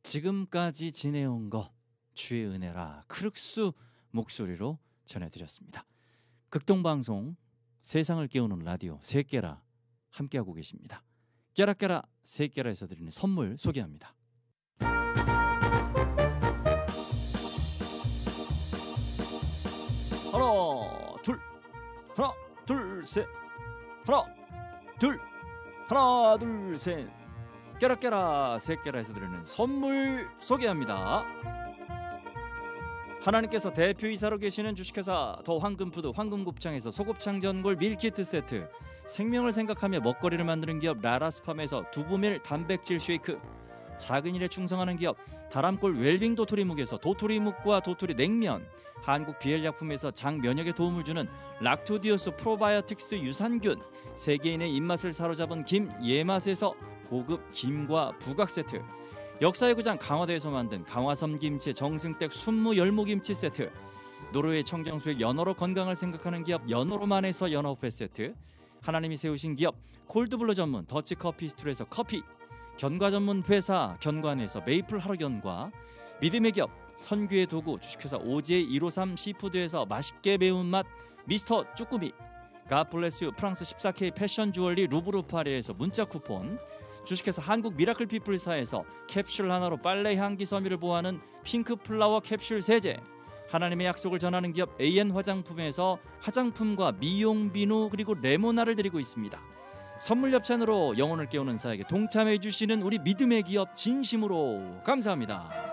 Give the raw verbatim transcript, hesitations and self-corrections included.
지금까지 지내온 것 주의 은혜라 크룩스 목소리로 전해드렸습니다. 극동방송 세상을 깨우는 라디오 세깨라 함께하고 계십니다. 깨라깨라 세깨라에서 드리는 선물 소개합니다. 하나 둘 하나 둘 셋 하나 둘 하나 둘 셋 깨라깨라 세깨라에서 드리는 선물 소개합니다. 하나님께서 대표이사로 계시는 주식회사 더 황금푸드 황금곱창에서 소곱창 전골 밀키트 세트, 생명을 생각하며 먹거리를 만드는 기업 라라스팜에서 두부밀 단백질 쉐이크, 작은 일에 충성하는 기업 다람골 웰빙 도토리묵에서 도토리묵과 도토리 냉면, 한국 비엘약품에서 장 면역에 도움을 주는 락토디오스 프로바이오틱스 유산균, 세계인의 입맛을 사로잡은 김 예맛에서 고급 김과 부각 세트, 역사의 고장 강화도에서 만든 강화섬 김치 정승댁 순무 열무김치 세트, 노르웨이 청정수의 연어로 건강을 생각하는 기업 연어로만에서 연어회 세트, 하나님이 세우신 기업 콜드블루 전문 더치커피 스툴에서 커피, 견과 전문 회사 견관에서 메이플 하루견과, 믿음의 기업 선규의 도구 주식회사 오지의 일오삼 시푸드에서 맛있게 매운맛 미스터 쭈꾸미, 갓블레스유 프랑스 십사 케이 패션 주얼리 루브르 파리에서 문자 쿠폰, 주식회사 한국 미라클 피플사에서 캡슐 하나로 빨래 향기 섬유를 보호하는 핑크 플라워 캡슐 세제, 하나님의 약속을 전하는 기업 에이엔 화장품에서 화장품과 미용 비누 그리고 레모나를 드리고 있습니다. 선물 협찬으로 영혼을 깨우는 사에게 동참해 주시는 우리 믿음의 기업 진심으로 감사합니다.